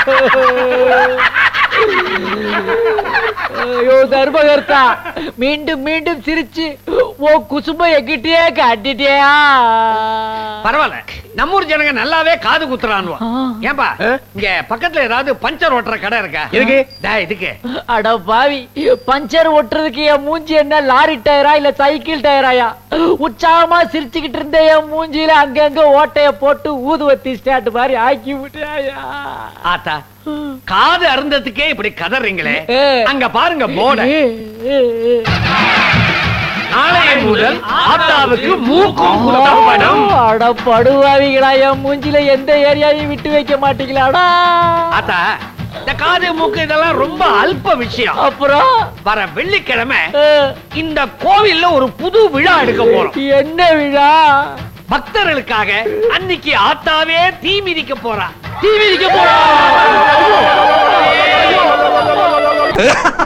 ஐயோ தர்மகர்த்தா, மீண்டும் மீண்டும் சிரிச்சு ஓ குசும்ப எங்கிட்டே காட்டிட்டியா? பரவாயில்ல, நம்ம ஊர் ஜனங்க நல்லாவே காது குத்துறானுவா. ஏன்பா இங்க பக்கத்துல ஏதாவது பஞ்சர் ஓட்டுற கடை இருக்கா? இருக்கு. இதுக்கு அட பாவி, பஞ்சர் ஓட்டுறதுக்கு என் மூஞ்சி என்ன லாரி டயரா இல்ல சைக்கிள் டயராயா? உற்சாகமா சிரிச்சுக்கிட்டு இருந்த என் மூஞ்சியில அங்கங்க ஓட்டைய போட்டு ஊதுவத்தி ஸ்டார்ட் மாதிரி ஆக்கி விட்டாயா? ஆத்தா, காது அருந்ததுக்கே இப்படி கதறீங்களே, அங்க பாருங்க போர்டு. நாளைய முதல் ஆத்தாவுக்கு மூக்கும் குத்தப்படும். அட படுவாவிகளா, என் மூஞ்சில எந்த ஏரியாவையும் விட்டு வைக்க மாட்டீங்களாடா? ஆத்தா, இந்த காது மூக்கு இதெல்லாம் ரொம்ப அல்ப விஷயம். அப்புறம் வர வெள்ளிக்கிழமை இந்த கோவில்ல ஒரு புது விழா எடுக்க போறோம். என்ன விழா? பக்தர்களுக்காக அன்னைக்கு ஆத்தாவே தீ மிதிக்க போறா. தீ மிதிக்க போறா?